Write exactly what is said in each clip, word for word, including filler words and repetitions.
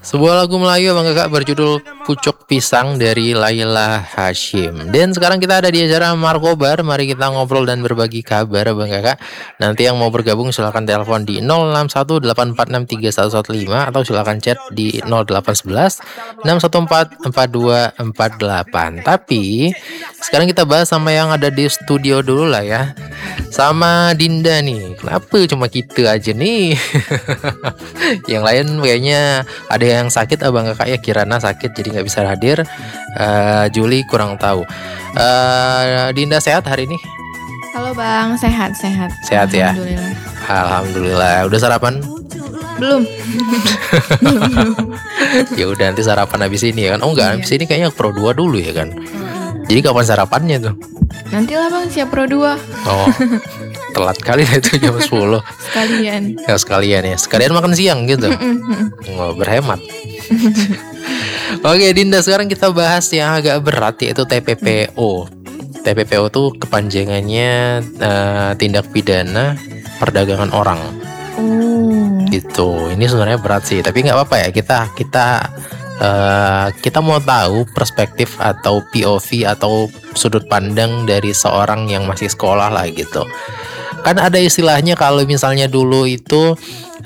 Sebuah lagu Melayu Bang Kakak berjudul Pucuk Pisang dari Laila Hasyim. Dan sekarang kita ada di acara Markobar. Mari kita ngobrol dan berbagi kabar Bang Kakak. Nanti yang mau bergabung silahkan telepon di nol enam satu delapan empat enam tiga satu satu lima atau silahkan chat di nol delapan satu satu enam satu empat empat dua empat delapan. Tapi sekarang kita bahas sama yang ada di studio dulu lah ya. Sama Dinda nih. Kenapa cuma kita aja nih? Yang lain kayaknya ada yang sakit Abang Kakak ya. Kirana sakit jadi nggak bisa hadir. uh, Juli kurang tahu. uh, Dinda sehat hari ini? Halo Bang, sehat sehat. Sehat ya. Alhamdulillah. Alhamdulillah. Udah sarapan? Belum. belum, belum. Ya udah nanti sarapan habis ini ya kan. Oh enggak, Iya. habis ini kayaknya Pro dua dulu ya kan. Jadi kapan sarapannya tuh? Nantilah Bang, siap Pro dua. Oh, telat kali lah itu jam sepuluh. Sekalian. Ya sekalian ya. Sekalian makan siang gitu. Oh, berhemat. Oke Dinda, sekarang kita bahas yang agak berat yaitu T P P O. T P P O tuh kepanjangannya eh, tindak pidana perdagangan orang. Oh. Gitu. Ini sebenarnya berat sih, tapi nggak apa-apa ya. Kita kita eh, kita mau tahu perspektif atau P O V atau sudut pandang dari seorang yang masih sekolah lah gitu. Kan ada istilahnya kalau misalnya dulu itu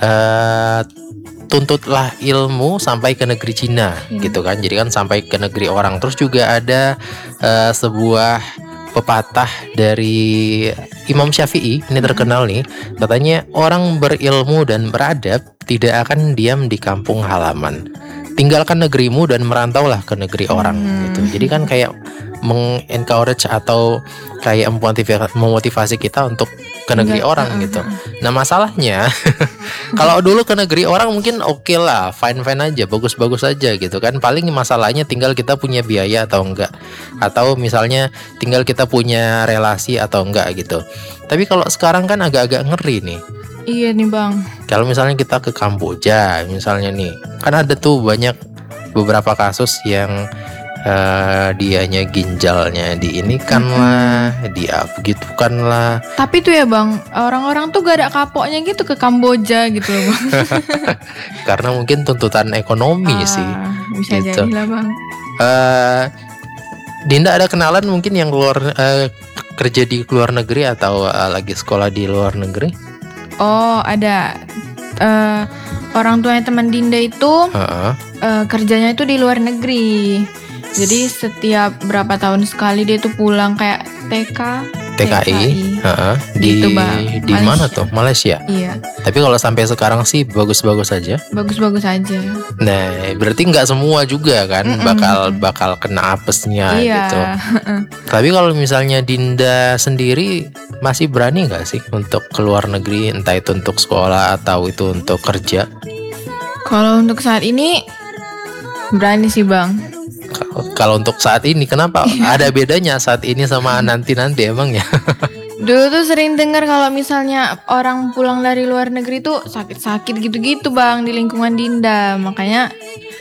eh, tuntutlah ilmu sampai ke negeri Cina Hmm. gitu kan. Jadi kan sampai ke negeri orang. Terus juga ada eh, sebuah pepatah dari Imam Syafi'i, ini terkenal nih. Katanya orang berilmu dan beradab tidak akan diam di kampung halaman. Tinggalkan negerimu dan merantaulah ke negeri orang Hmm. gitu. Jadi kan kayak mengencourage atau kayak memotivasi, memotivasi kita untuk ke negeri Enggak, orang uh-uh. gitu. Nah masalahnya kalau dulu ke negeri orang mungkin oke lah, fine-fine aja, bagus-bagus aja gitu kan. Paling masalahnya tinggal kita punya biaya atau enggak. Atau misalnya tinggal kita punya relasi atau enggak gitu. Tapi kalau sekarang kan agak-agak ngeri nih. Iya nih Bang. Kalau misalnya kita ke Kamboja misalnya nih, kan ada tuh banyak beberapa kasus yang eh, dianya ginjalnya diinikan lah, dia begitukan lah. Tapi tuh ya Bang, orang-orang tuh gak ada kapoknya gitu ke Kamboja gitu loh Bang. Karena mungkin tuntutan ekonomi Ah, sih. Bisa gitu. jadi lah Bang. Eh, Dinda ada kenalan mungkin yang keluar eh, kerja di luar negeri atau eh, lagi sekolah di luar negeri? Oh ada eh, orang tuanya teman Dinda itu Heeh. eh, kerjanya itu di luar negeri. Jadi setiap berapa tahun sekali dia tuh pulang kayak T K T K I. Heeh. Di Gitu, Bang. di mana Malaysia. tuh? Malaysia. Iya, Tapi kalau sampai sekarang sih bagus-bagus aja. bagus-bagus aja. Nah, berarti nggak semua juga kan Mm-mm. bakal bakal kena apesnya Iya. gitu. Tapi kalau misalnya Dinda sendiri masih berani nggak sih untuk keluar negeri, entah itu untuk sekolah atau itu untuk kerja? Kalau untuk saat ini berani sih Bang. Kalau- Kalau untuk saat ini kenapa? Ada bedanya saat ini sama nanti-nanti emangnya? Dulu tuh sering dengar kalau misalnya orang pulang dari luar negeri tuh sakit-sakit gitu-gitu Bang di lingkungan Dinda. Makanya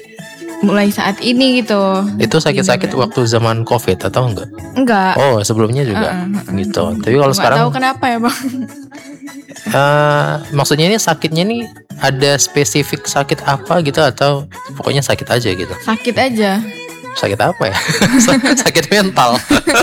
mulai saat ini gitu. Itu sakit-sakit Dinda waktu zaman COVID atau enggak? berani. Enggak. Oh, sebelumnya juga Uh-uh. gitu. Tapi kalau Nggak sekarang tahu kenapa ya Bang. eh, maksudnya ini sakitnya nih ada spesifik sakit apa gitu atau pokoknya sakit aja gitu? Sakit aja. Sakit apa ya? Sakit mental.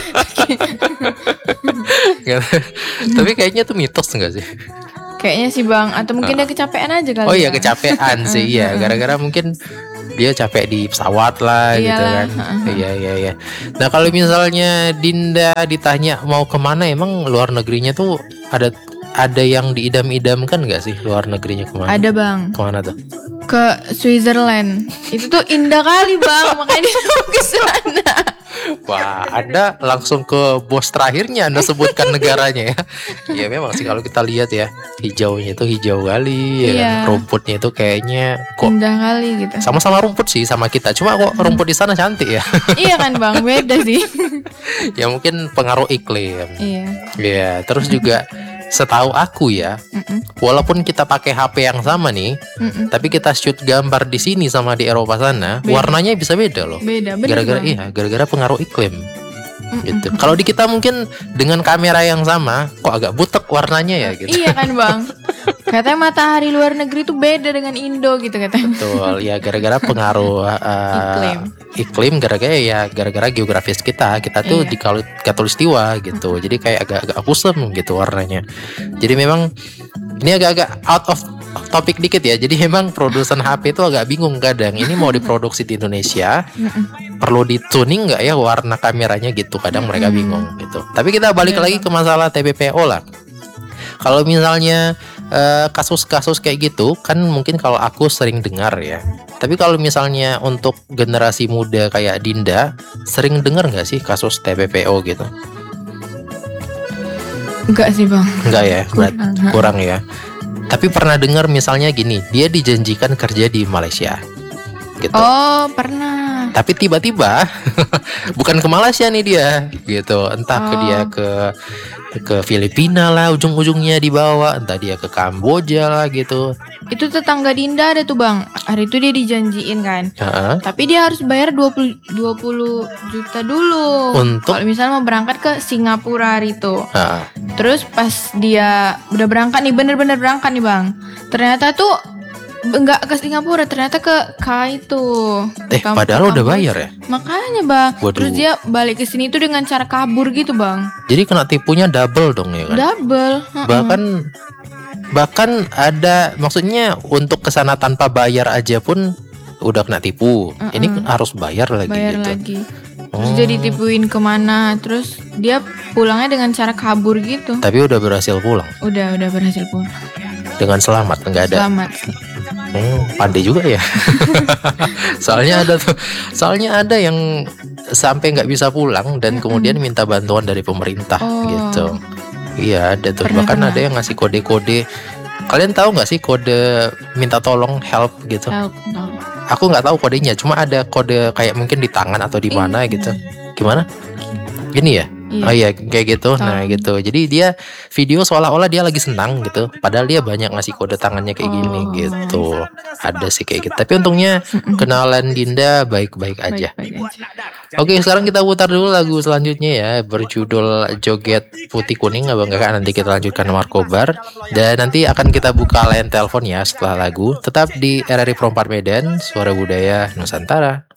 Tapi kayaknya tuh mitos enggak sih? Kayaknya sih Bang. Atau mungkin dia kecapean aja kali Oh iya ya. kecapean sih iya. Gara-gara mungkin dia capek di pesawat lah gitu Iyalah, kan. Iya iya iya. Nah kalau misalnya Dinda ditanya mau kemana, emang luar negerinya tuh ada ada yang diidam-idamkan nggak sih luar negerinya kemana? Ada Bang. Kemana tuh? Ke Switzerland. Itu tuh indah kali Bang. Makanya dia mau ke sana. Wah, Anda langsung ke bos terakhirnya Anda sebutkan negaranya ya. Iya memang sih kalau kita lihat ya, hijaunya itu hijau kali ya kan? Iya. Rumputnya itu kayaknya kok Indah kali gitu. sama-sama rumput sih sama kita. Cuma kok rumput di sana cantik ya. Iya kan Bang, beda sih. Ya mungkin pengaruh iklim. Iya. Ya, terus juga setahu aku ya, Mm-mm. walaupun kita pakai H P yang sama nih, Mm-mm. tapi kita shoot gambar di sini sama di Eropa sana, Beda. warnanya bisa beda loh. Beda, bener Gara-gara Bang. iya, gara-gara pengaruh iklim. Mm-mm. Gitu. Kalau di kita mungkin dengan kamera yang sama, kok agak butek warnanya ya gitu. Iya kan Bang. Katanya matahari luar negeri tuh beda dengan Indo gitu katanya. Betul, ya gara-gara pengaruh uh, Iklim. iklim gara-gara ya gara-gara geografis kita. Kita tuh Iya. di kal- Katulistiwa gitu. Jadi kayak agak-agak kusem gitu warnanya. Jadi memang ini agak-agak out of topik dikit ya. Jadi memang produsen H P itu agak bingung kadang. Ini mau diproduksi di Indonesia, perlu dituning nggak ya warna kameranya gitu. Kadang mereka bingung gitu. Tapi kita balik Iya, lagi ke masalah T P P O lah. Kalau misalnya eh, kasus-kasus kayak gitu kan mungkin kalau aku sering dengar ya. Tapi kalau misalnya untuk generasi muda kayak Dinda, sering dengar nggak sih kasus T P P O gitu? Enggak sih bang. Enggak ya, berat, Kurang. kurang ya. Tapi pernah dengar misalnya gini, dia dijanjikan kerja di Malaysia, gitu. Oh pernah. Tapi tiba-tiba bukan ke Malaysia nih dia, gitu. Entah ke Oh. dia ke ke Filipina lah, ujung-ujungnya dibawa. Entah dia ke Kamboja lah, gitu. Itu tetangga Dinda ada tuh bang. Hari itu dia dijanjiin kan. Heeh. Tapi dia harus bayar dua puluh juta dulu. Untuk? Kalau misalnya mau berangkat ke Singapura hari itu. Heeh. Terus pas dia udah berangkat nih, bener-bener berangkat nih bang. Ternyata tuh enggak ke Singapura, ternyata ke K itu. Eh, Kampus- padahal udah kampus. bayar ya? Makanya bang. Waduh. Terus dia balik ke sini tuh dengan cara kabur gitu bang. Jadi kena tipunya double dong ya kan? Double. heeh. Bahkan bahkan ada maksudnya untuk kesana tanpa bayar aja pun udah kena tipu. Ini harus bayar lagi bayar gitu. lagi. Terus Oh. dia ditipuin kemana? Terus dia pulangnya dengan cara kabur gitu. Tapi udah berhasil pulang Udah udah berhasil pulang. dengan selamat, nggak ada. Selamat. Hmm, pandai juga ya. soalnya ada tuh, soalnya ada yang sampai nggak bisa pulang dan kemudian minta bantuan dari pemerintah Oh. gitu. Iya ada tuh. Pernah, Bahkan pernah. ada yang ngasih kode-kode. Kalian tahu nggak sih kode minta tolong help gitu? Help. no. Aku nggak tahu kodenya, cuma ada kode kayak mungkin di tangan atau di mana Ini. gitu. Gimana? Gini ya? Iya. Oh iya kayak gitu. Nah Tolong. gitu. Jadi dia video seolah-olah dia lagi senang gitu. Padahal dia banyak ngasih kode tangannya kayak gini Oh. gitu. Ada sih kayak gitu. Tapi untungnya kenalan Dinda baik-baik aja. Baik-baik aja. Oke, sekarang kita putar dulu lagu selanjutnya ya, berjudul Joget Putih Kuning Abang Kakak. Nanti kita lanjutkan Markobar dan nanti akan kita buka line telepon ya setelah lagu. Tetap di R R I Perempat Medan, Suara Budaya Nusantara.